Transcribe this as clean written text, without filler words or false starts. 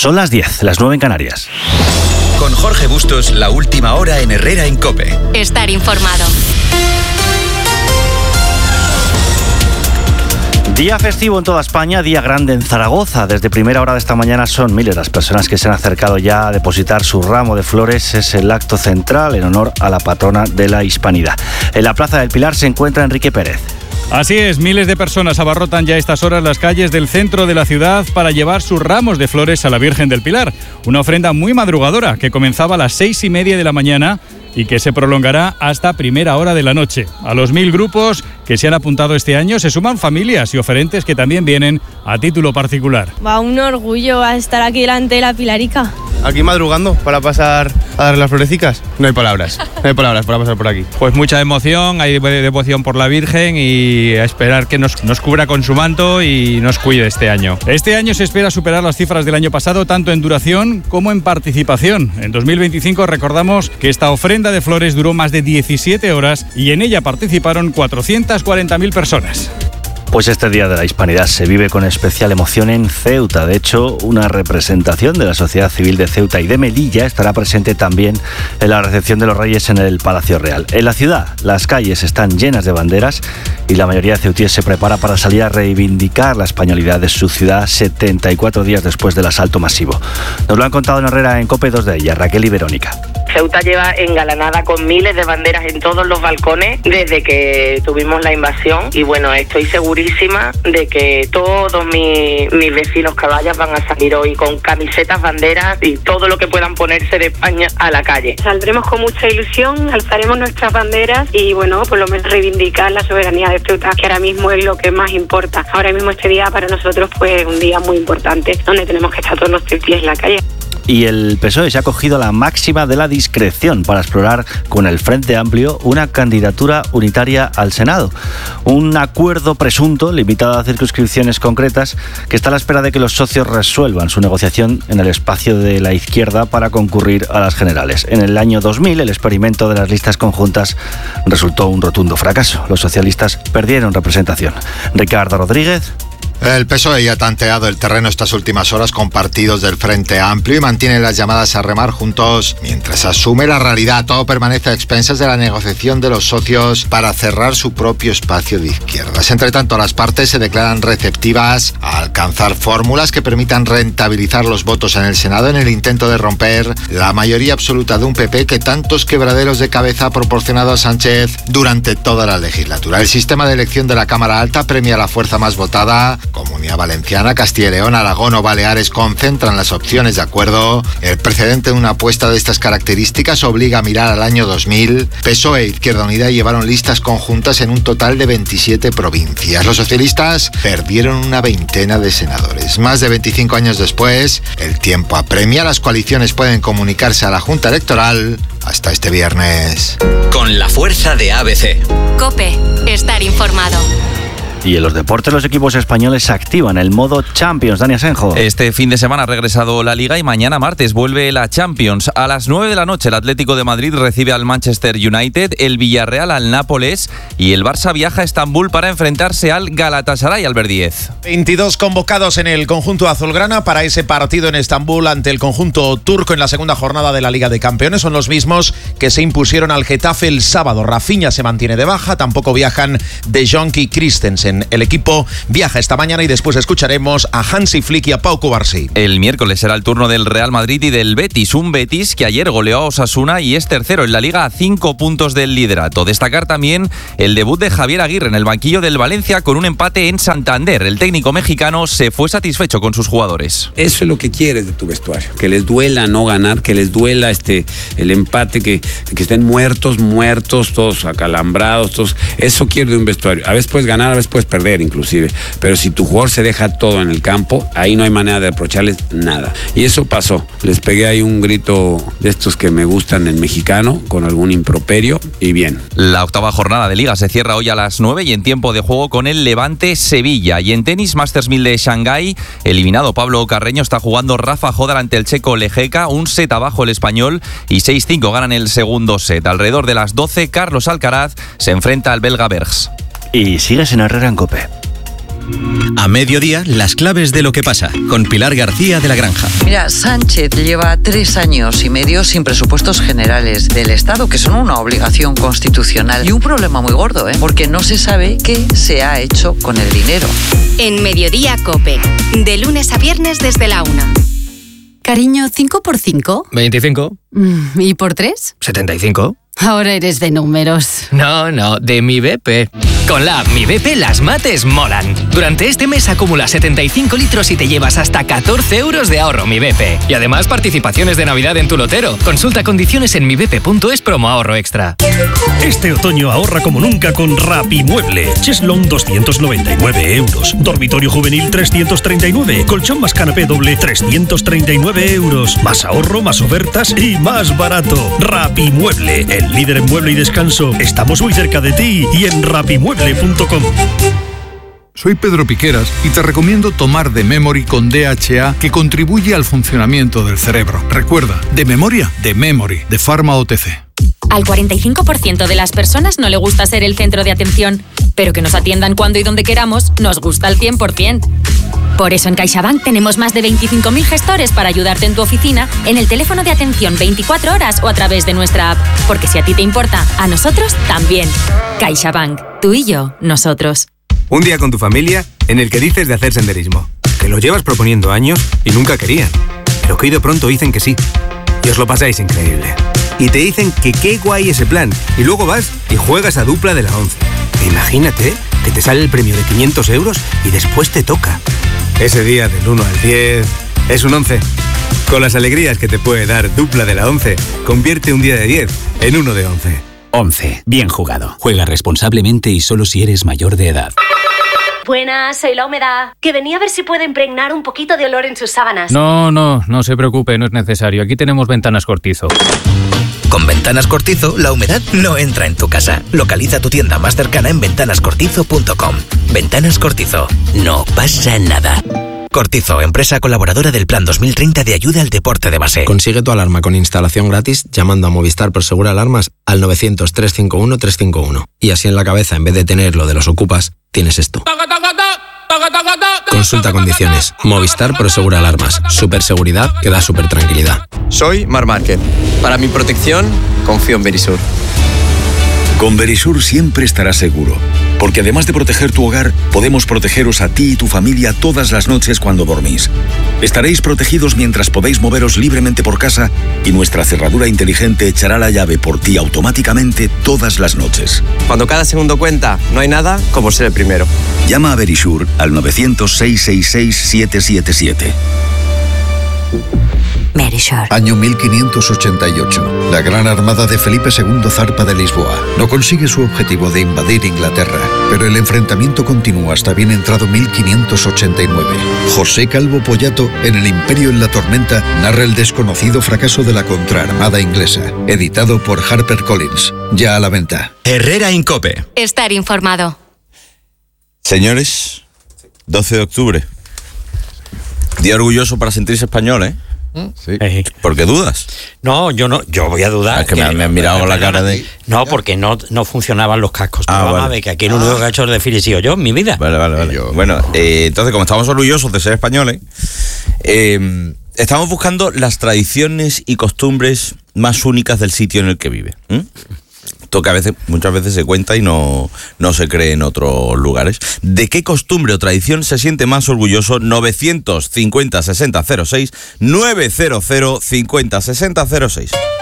Son las 10, las 9 en Canarias. Con Jorge Bustos, la última hora en Herrera en COPE. Estar informado. Día festivo en toda España, día grande en Zaragoza. Desde primera hora de esta mañana son miles las personas que se han acercado ya a depositar su ramo de flores. Es el acto central en honor a la patrona de la Hispanidad. En la Plaza del Pilar se encuentra Enrique Pérez. Así es, miles de personas abarrotan ya a estas horas las calles del centro de la ciudad para llevar sus ramos de flores a la Virgen del Pilar. Una ofrenda muy madrugadora que comenzaba a las 6:30 de la mañana y que se prolongará hasta primera hora de la noche. A los 1000 grupos que se han apuntado este año se suman familias y oferentes que también vienen a título particular. Va, un orgullo a estar aquí delante de la Pilarica. Aquí madrugando para pasar a dar las florecicas. No hay palabras para pasar por aquí. Pues mucha emoción, hay devoción por la Virgen y a esperar que nos cubra con su manto y nos cuide este año. Este año se espera superar las cifras del año pasado, tanto en duración como en participación. En 2025 recordamos que esta ofrenda de flores duró más de 17 horas y en ella participaron 440.000 personas. Pues este Día de la Hispanidad se vive con especial emoción en Ceuta. De hecho, una representación de la sociedad civil de Ceuta y de Melilla estará presente también en la recepción de los Reyes en el Palacio Real. En la ciudad, las calles están llenas de banderas y la mayoría de ceutíes se prepara para salir a reivindicar la españolidad de su ciudad 74 días después del asalto masivo. Nos lo han contado en Herrera en COPE dos de ellas, Raquel y Verónica. Ceuta lleva engalanada con miles de banderas en todos los balcones desde que tuvimos la invasión y bueno, estoy segurísima de que todos mis vecinos caballas van a salir hoy con camisetas, banderas y todo lo que puedan ponerse de España a la calle. Saldremos con mucha ilusión, alzaremos nuestras banderas y bueno, por lo menos reivindicar la soberanía de Ceuta, que ahora mismo es lo que más importa. Ahora mismo este día para nosotros pues un día muy importante, donde tenemos que estar todos los ceutíes en la calle. Y el PSOE se ha cogido la máxima de la discreción para explorar con el Frente Amplio una candidatura unitaria al Senado. Un acuerdo presunto, limitado a circunscripciones concretas, que está a la espera de que los socios resuelvan su negociación en el espacio de la izquierda para concurrir a las generales. En el año 2000, el experimento de las listas conjuntas resultó un rotundo fracaso. Los socialistas perdieron representación. Ricardo Rodríguez. El PSOE ya ha tanteado el terreno estas últimas horas con partidos del Frente Amplio y mantiene las llamadas a remar juntos mientras asume la realidad. Todo permanece a expensas de la negociación de los socios para cerrar su propio espacio de izquierdas. Entre tanto, las partes se declaran receptivas a alcanzar fórmulas que permitan rentabilizar los votos en el Senado en el intento de romper la mayoría absoluta de un PP que tantos quebraderos de cabeza ha proporcionado a Sánchez durante toda la legislatura. El sistema de elección de la Cámara Alta premia la fuerza más votada. Comunidad Valenciana, Castilla y León, Aragón o Baleares concentran las opciones de acuerdo. El precedente de una apuesta de estas características obliga a mirar al año 2000. PSOE e Izquierda Unida llevaron listas conjuntas en un total de 27 provincias. Los socialistas perdieron una veintena de senadores. Más de 25 años después, el tiempo apremia. Las coaliciones pueden comunicarse a la Junta Electoral hasta este viernes. Con la fuerza de ABC. COPE. Estar informado. Y en los deportes los equipos españoles se activan el modo Champions. Dani Asenjo. Este fin de semana ha regresado la Liga y mañana martes vuelve la Champions. A las 9 de la noche el Atlético de Madrid recibe al Manchester United, el Villarreal al Nápoles y el Barça viaja a Estambul para enfrentarse al Galatasaray, Albert Díez. 22 convocados en el conjunto azulgrana para ese partido en Estambul ante el conjunto turco en la segunda jornada de la Liga de Campeones. Son los mismos que se impusieron al Getafe el sábado. Rafinha se mantiene de baja, tampoco viajan De Jong y Christensen. El equipo viaja esta mañana y después escucharemos a Hansi Flick y a Pau Cubarsí. El miércoles será el turno del Real Madrid y del Betis. Un Betis que ayer goleó a Osasuna y es tercero en la Liga a 5 puntos del liderato. Destacar también el debut de Javier Aguirre en el banquillo del Valencia con un empate en Santander. El técnico mexicano se fue satisfecho con sus jugadores. Eso es lo que quieres de tu vestuario. Que les duela no ganar, que les duela el empate, que estén muertos, todos acalambrados, todos. Eso quiere de un vestuario. A veces puedes ganar, a veces puedes perder inclusive, pero si tu jugador se deja todo en el campo, ahí no hay manera de reprocharles nada. Y eso pasó. Les pegué ahí un grito de estos que me gustan en mexicano, con algún improperio, y bien. La octava jornada de Liga se cierra hoy a las 9 y en tiempo de juego con el Levante Sevilla. Y en tenis, Masters 1000 de Shanghái, eliminado Pablo Carreño, está jugando Rafa Jodar ante el checo Lejeka, un set abajo el español y 6-5 ganan el segundo set. Alrededor de las 12, Carlos Alcaraz se enfrenta al belga Bergs. Y sigues en Herrera en COPE. A mediodía, las claves de lo que pasa, con Pilar García de la Granja. Mira, Sánchez lleva 3 años y medio sin presupuestos generales del Estado, que son una obligación constitucional. Y un problema muy gordo, porque no se sabe qué se ha hecho con el dinero. En Mediodía COPE, de lunes a viernes desde la 1. Cariño, ¿5 por 5? 25. ¿Y por 3? 75. Ahora eres de números. No, de Mi BP. Con la app Mi BP las mates molan. Durante este mes acumula 75 litros y te llevas hasta 14 euros de ahorro Mi BP. Y además participaciones de Navidad en tu lotero. Consulta condiciones en mibp.es promo ahorro extra. Este otoño ahorra como nunca con Rapimueble. Cheslón 299 euros. Dormitorio juvenil 339. Colchón más canapé doble 339 euros. Más ahorro, más ofertas y más barato. Rapimueble, el líder en mueble y descanso. Estamos muy cerca de ti y en rapimueble.com. Soy Pedro Piqueras y te recomiendo tomar The Memory con DHA, que contribuye al funcionamiento del cerebro. Recuerda, de memoria, The Memory, de Pharma OTC. Al 45% de las personas no le gusta ser el centro de atención, pero que nos atiendan cuando y donde queramos nos gusta al 100%. Por eso en CaixaBank tenemos más de 25.000 gestores para ayudarte en tu oficina, en el teléfono de atención 24 horas o a través de nuestra app. Porque si a ti te importa, a nosotros también. CaixaBank, tú y yo, nosotros. Un día con tu familia en el que dices de hacer senderismo, que lo llevas proponiendo años y nunca querían, pero que hoy de pronto dicen que sí. Y os lo pasáis increíble. Y te dicen que qué guay ese plan. Y luego vas y juegas a dupla de la 11. Imagínate que te sale el premio de 500 euros y después te toca. Ese día del 1 al 10 es un 11. Con las alegrías que te puede dar dupla de la 11, convierte un día de 10 en uno de 11. 11. Bien jugado. Juega responsablemente y solo si eres mayor de edad. Buenas, soy La Humedad. Que venía a ver si puede impregnar un poquito de olor en sus sábanas. No se preocupe, no es necesario. Aquí tenemos Ventanas Cortizo. Con Ventanas Cortizo, la humedad no entra en tu casa. Localiza tu tienda más cercana en ventanascortizo.com. Ventanas Cortizo. No pasa nada. Cortizo, empresa colaboradora del Plan 2030 de ayuda al deporte de base. Consigue tu alarma con instalación gratis llamando a Movistar Prosegur Alarmas al 900-351-351. Y así en la cabeza, en vez de tener lo de los ocupas, tienes esto. Consulta condiciones. Movistar Prosegur Alarmas. Superseguridad que da super tranquilidad. Soy Mar Márquez. Para mi protección, confío en Verisur. Con Verisur siempre estarás seguro, porque además de proteger tu hogar, podemos protegeros a ti y tu familia todas las noches cuando dormís. Estaréis protegidos mientras podéis moveros libremente por casa y nuestra cerradura inteligente echará la llave por ti automáticamente todas las noches. Cuando cada segundo cuenta, no hay nada como ser el primero. Llama a Verisur al 900-666-777. Verisur. Año 1588. La gran armada de Felipe II zarpa de Lisboa. No consigue su objetivo de invadir Inglaterra, pero el enfrentamiento continúa hasta bien entrado 1589. José Calvo Pollato, en El Imperio en la Tormenta, narra el desconocido fracaso de la contraarmada inglesa. Editado por HarperCollins. Ya a la venta. Herrera en COPE. Estar informado. Señores, 12 de octubre. Día orgulloso para sentirse español, ¿eh? Sí. ¿Por qué dudas? No, yo voy a dudar. Es que me han mirado con la cara de... No, porque no funcionaban los cascos. Pero vamos vale. a ver, que aquí el único que ha hecho el desfile he sido yo en mi vida. Vale. Bueno, entonces, como estamos orgullosos de ser españoles, estamos buscando las tradiciones y costumbres más únicas del sitio en el que vive. Esto que muchas veces se cuenta y no se cree en otros lugares. ¿De qué costumbre o tradición se siente más orgulloso? 950 60 06 900 50 60 06.